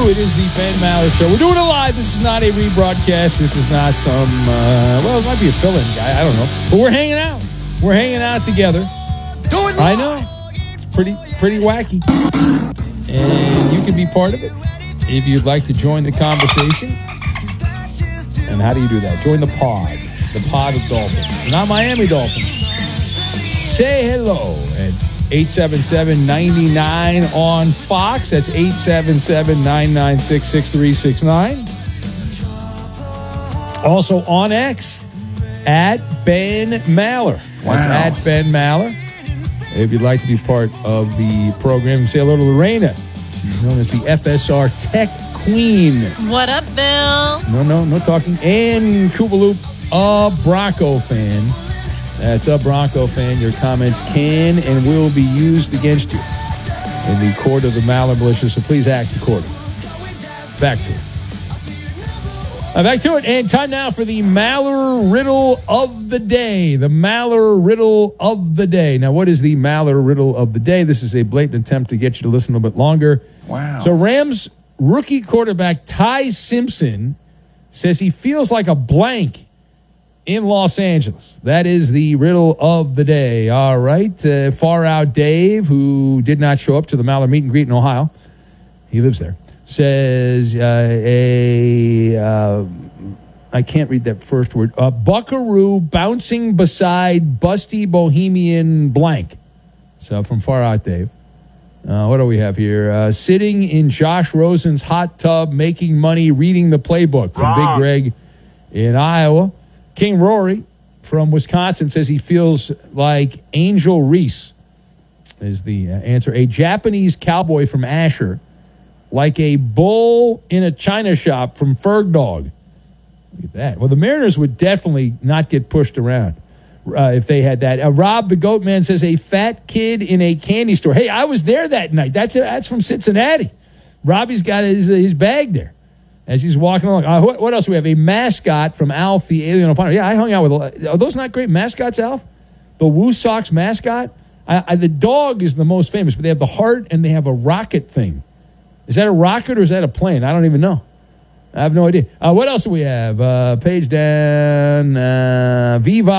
It is the Ben Maller Show. We're doing it live. This is not a rebroadcast. This is not some, it might be a fill-in guy. I don't know. But we're hanging out. We're hanging out together. Do it live. I know. It's pretty wacky. And you can be part of it if you'd like to join the conversation. And how do you do that? Join the pod. The pod of Dolphins. Not Miami Dolphins. Say hello at 877-99 on Fox. That's 877-996-6369. Also on X, at Ben Maller. That's at Ben Maller. If you'd like to be part of the program, say hello to Lorena. She's known as the FSR Tech Queen. What up, Bill? No talking. And Koopaloop, a Bronco fan. That's a Bronco fan. Your comments can and will be used against you in the court of the Maller Militia, so please act accordingly. Back to it. Back to it, and time now for the Maller Riddle of the Day. The Maller Riddle of the Day. Now, what is the Maller Riddle of the Day? This is a blatant attempt to get you to listen a little bit longer. Wow. So Rams rookie quarterback Ty Simpson says he feels like a blank in Los Angeles. That is the riddle of the day. All right. Far Out Dave, who did not show up to the Maller meet and greet in Ohio, he lives there, says I can't read that first word. Buckaroo bouncing beside busty bohemian blank. So from Far Out Dave. What do we have here? Sitting in Josh Rosen's hot tub, making money, reading the playbook from Big Greg in Iowa. King Rory from Wisconsin says he feels like Angel Reese is the answer. A Japanese cowboy from Asher, like a bull in a china shop from Ferg Dog. Look at that. Well, the Mariners would definitely not get pushed around if they had that. Rob the Goat Man says a fat kid in a candy store. Hey, I was there that night. That's from Cincinnati. Robbie's got his bag there as he's walking along. What else do we have? A mascot from Alf, the alien opponent. Yeah, I hung out with. Are those not great mascots, Alf? The Woo Sox mascot? The dog is the most famous, but they have the heart and they have a rocket thing. Is that a rocket or is that a plane? I don't even know. I have no idea. What else do we have? Page down. Viva.